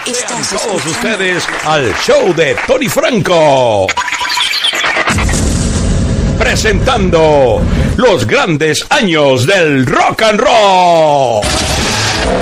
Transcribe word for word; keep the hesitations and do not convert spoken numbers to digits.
Estás Todos escuchando ustedes al show de Tony Franco. Presentando los grandes años del rock and roll.